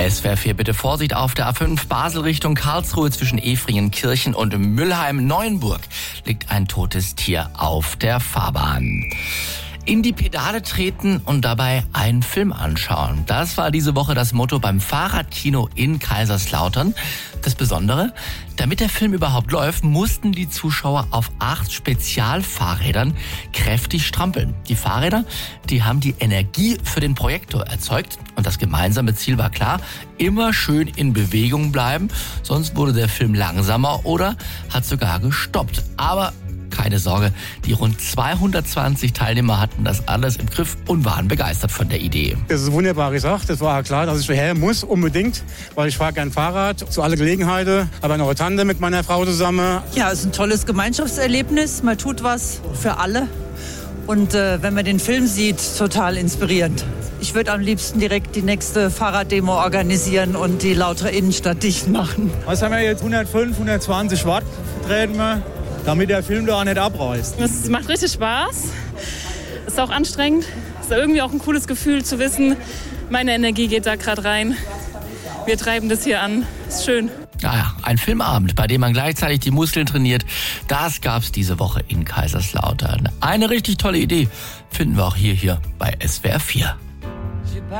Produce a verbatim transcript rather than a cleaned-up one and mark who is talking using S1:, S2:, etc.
S1: S W R vier, bitte Vorsicht auf der A fünf Basel Richtung Karlsruhe zwischen Efringenkirchen und Mülheim-Neuenburg liegt ein totes Tier auf der Fahrbahn. In die Pedale treten und dabei einen Film anschauen. Das war diese Woche das Motto beim Fahrradkino in Kaiserslautern. Das Besondere, damit der Film überhaupt läuft, mussten die Zuschauer auf acht Spezialfahrrädern kräftig strampeln. Die Fahrräder, die haben die Energie für den Projektor erzeugt. Und das gemeinsame Ziel war klar, immer schön in Bewegung bleiben. Sonst wurde der Film langsamer oder hat sogar gestoppt. Aber keine Sorge, die rund zweihundertzwanzig Teilnehmer hatten das alles im Griff und waren begeistert von der Idee.
S2: Das ist wunderbar gesagt. Das war klar, dass ich hierher muss, unbedingt, weil ich fahre gern Fahrrad zu alle Gelegenheiten. Aber noch eine Tante mit meiner Frau zusammen.
S3: Ja, es ist ein tolles Gemeinschaftserlebnis. Man tut was für alle. Und äh, wenn man den Film sieht, total inspirierend. Ich würde am liebsten direkt die nächste Fahrraddemo organisieren und die Lautere Innenstadt dicht machen.
S4: Was haben wir jetzt? hundertfünf, hundertzwanzig Watt vertreten wir, damit der Film da auch nicht abreißt.
S5: Es macht richtig Spaß. Es ist auch anstrengend. Es ist irgendwie auch ein cooles Gefühl zu wissen, meine Energie geht da gerade rein. Wir treiben das hier an. Ist schön.
S1: Naja, ein Filmabend, bei dem man gleichzeitig die Muskeln trainiert, das gab's diese Woche in Kaiserslautern. Eine richtig tolle Idee finden wir auch hier, hier bei S W R vier.